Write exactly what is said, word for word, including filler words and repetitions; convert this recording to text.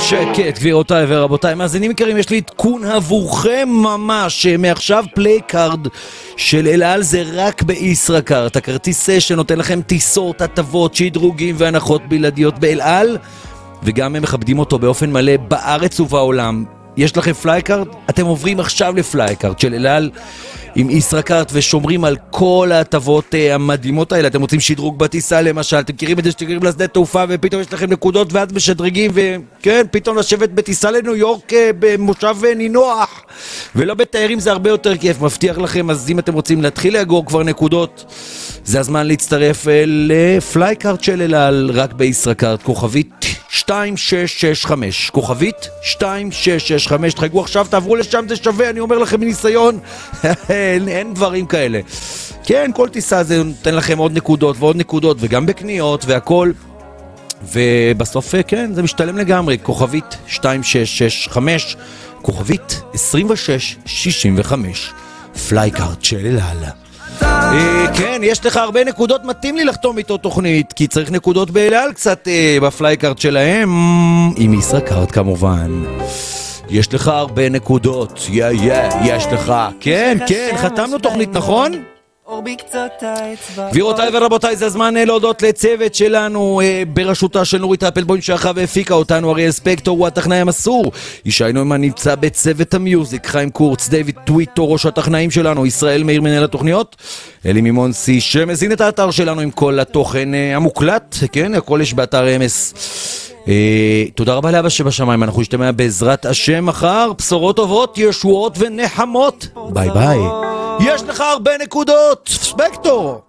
שקט, גבירותיי ורבותיי, מאזינים יקרים, יש לי עדכון עבורכם ממש, מעכשיו פליי קארד של אל על זה רק בישראכרט, הכרטיס שנותן לכם טיסות, הטבות, שדרוגים והנחות בלעדיות באל על, וגם הם מכבדים אותו באופן מלא בארץ ובעולם. יש לכם פליי קארד? אתם עוברים עכשיו לפליי קארד של אל על עם ישראכרט ושומרים על כל ההטבות uh, המדהימות האלה. אתם רוצים שדרוג בטיסה למשל, אתם מכירים את זה שתגיעים לשדה תעופה ופתאום יש לכם נקודות ואז משדרגים, וכן, פתאום לשבת בטיסה לניו יורק uh, במושב uh, נינוח ולא בתיירים, זה הרבה יותר כיף, מבטיח לכם. אז אם אתם רוצים להתחיל לאגור כבר נקודות, זה הזמן להצטרף uh, לפליי קארד של אל על רק בישראכרט, כוכבית שתיים שש שש חמש, כוכבית שתיים שש שש חמש, תחגו עכשיו, תעברו לשם, זה שווה, אני אומר לכם מניסיון. אין, אין דברים כאלה. כן, כל טיסה זה נותן לכם עוד נקודות ועוד נקודות, וגם בקניות והכל, ובסוף כן, זה משתלם לגמרי. כוכבית שתיים שש שש חמש, כוכבית עשרים ושש שישים וחמש, פליי קארד של אל על. כן, יש לך הרבה נקודות, מתאים לי לחתום איתו תוכנית, כי צריך נקודות באל על קצת בפליי קארד שלהם, עם ישראכרט כמובן. יש לך הרבה נקודות, יא יא, יש לך, כן, כן, חתמנו תוכנית, נכון? גבירותיי ורבותיי, זה הזמן להודות לצוות שלנו בראשותה של נורית אפלבוים שערכה והפיקה אותנו, אריאל ספקטור הוא הטכנאי המסור, ישי נוימן נמצא בצוות המיוזיק, חיים קורץ, דיוויד טוויטו ראש הטכנאים שלנו, ישראל מאיר מנהל התוכניות, אלי מימונסי שמזין את האתר שלנו עם כל התוכן המוקלט, כן, הכל יש באתר אמס. תודה רבה לאבא שבשמיים, אנחנו נשתמע בעזרת השם מחר, בשורות טובות, ישועות ונחמות, ביי ביי. יש לך הרבה נקודות, ספקטור.